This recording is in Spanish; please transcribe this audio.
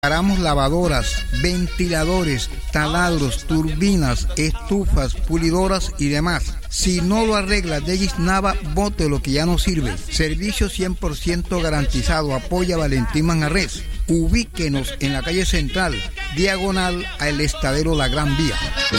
Reparamos lavadoras, ventiladores, taladros, turbinas, estufas, pulidoras y demás. Si no lo arregla de Nava, bote lo que ya no sirve. Servicio 100% garantizado. Apoya Valentín Manjarrés. Ubíquenos en la calle Central, diagonal al Estadero La Gran Vía.